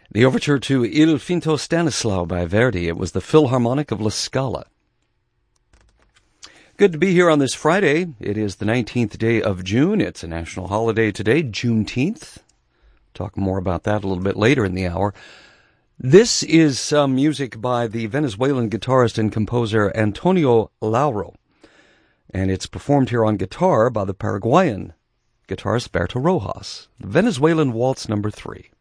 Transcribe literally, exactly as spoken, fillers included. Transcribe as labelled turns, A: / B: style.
A: The overture to Il Finto Stanislao by Verdi. It was the Philharmonic of La Scala. Good to be here on this Friday. It is the nineteenth day of June. It's a national holiday today, Juneteenth. Talk more about that a little bit later in the hour. This is some music by the Venezuelan guitarist and composer Antonio Lauro, and it's performed here on guitar by the Paraguayan guitarist Berto Rojas. The Venezuelan Waltz number three.